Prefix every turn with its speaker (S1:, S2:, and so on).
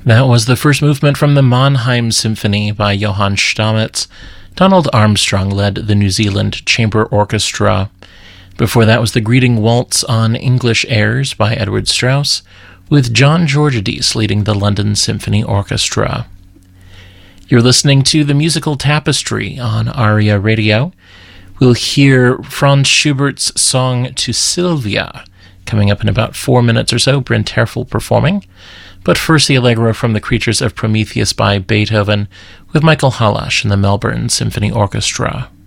S1: That was the first movement from the Mannheim Symphony by Johann Stamitz. Donald Armstrong led the New Zealand Chamber Orchestra. Before that was the Greeting Waltz on English Airs by Edward Strauss, with John Georgiades leading the London Symphony Orchestra. You're listening to The Musical Tapestry on ARIA Radio. We'll hear Franz Schubert's song To Sylvia, coming up in about 4 minutes or so, Bryn Terfel performing. But first, the Allegro from The Creatures of Prometheus by Beethoven, with Michael Hallasch and the Melbourne Symphony Orchestra.